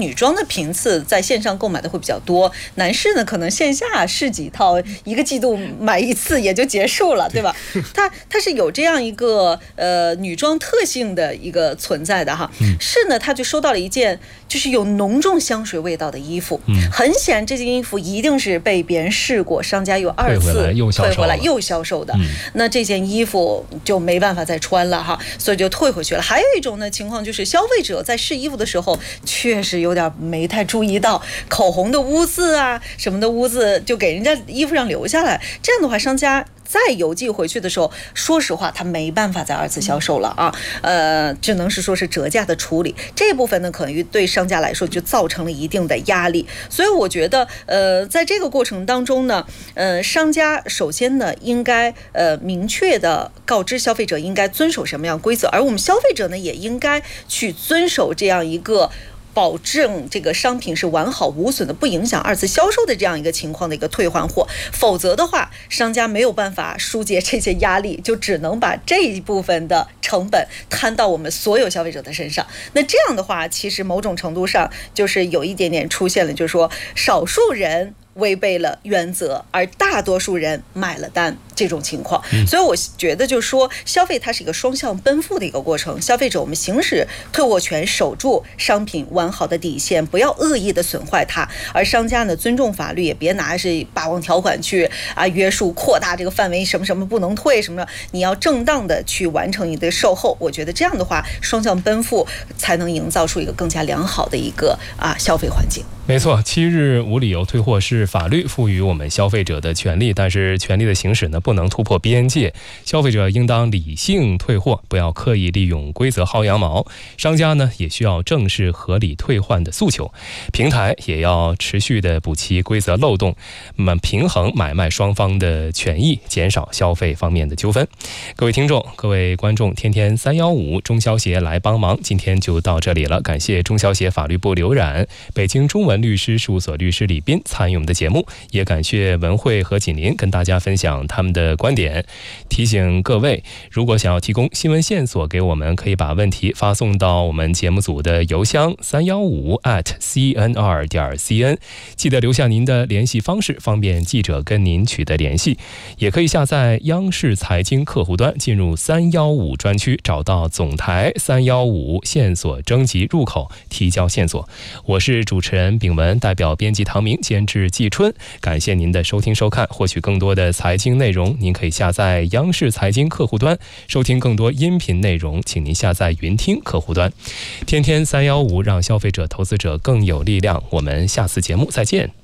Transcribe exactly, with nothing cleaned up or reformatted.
女装的频次在线上购买的会比较多，男士呢可能线下试几套，一个季度买一次也就结束了，对吧？它它是有这样一个呃女装特性的一个存在的哈。是呢，他就收到了一件就是有浓重香水味道的衣服，很显然这件衣服一定是被别人试过，商家又二次退回来又销售的，那这件衣服就没办法再穿了哈，所以就退回去了。还有一种呢情况就是消费者在试衣服的时候确实有点没太注意到口红的污渍啊什么的污渍就给人家衣服上留下来，这样的话商家再邮寄回去的时候，说实话他没办法再二次销售了啊，呃，只能是说是折价的处理，这部分呢可能对商家来说就造成了一定的压力。所以我觉得呃在这个过程当中呢，呃商家首先呢应该呃明确的告知消费者应该遵守什么样规则，而我们消费者呢也应该去遵守这样一个保证这个商品是完好无损的，不影响二次销售的这样一个情况的一个退换货，否则的话商家没有办法疏解这些压力，就只能把这一部分的成本摊到我们所有消费者的身上。那这样的话其实某种程度上就是有一点点出现了，就是说少数人违背了原则，而大多数人买了单这种情况。所以我觉得就是说消费它是一个双向奔赴的一个过程，消费者我们行使退货权，守住商品完好的底线，不要恶意的损坏它，而商家呢尊重法律，也别拿是霸王条款去啊约束扩大这个范围，什么什么不能退什么，你要正当的去完成你的售后。我觉得这样的话双向奔赴才能营造出一个更加良好的一个啊消费环境。 没错，七日无理由退货是法律赋予我们消费者的权利，但是权利的行使呢不能突破边界，消费者应当理性退货，不要刻意利用规则薅羊毛。商家呢也需要正视合理退换的诉求，平台也要持续的补齐规则漏洞，那么平衡买卖双方的权益，减少消费方面的纠纷。各位听众各位观众，天天三一五中消协来帮忙今天就到这里了，感谢中消协法律部刘冉、北京中文律师事务所律师李斌参与我们的节目，也感谢文慧和锦林跟大家分享他们的观点。提醒各位，如果想要提供新闻线索给我们，可以把问题发送到我们节目组的邮箱三一五 at c n r 点 c n， 记得留下您的联系方式，方便记者跟您取得联系。也可以下载央视财经客户端，进入三一五专区，找到总台三一五线索征集入口，提交线索。我是主持人炳文，代表编辑唐明，监制季春，感谢您的收听收看。获取更多的财经内容，您可以下载央视财经客户端，收听更多音频内容请您下载云听客户端。天天三一五，让消费者投资者更有力量，我们下次节目再见。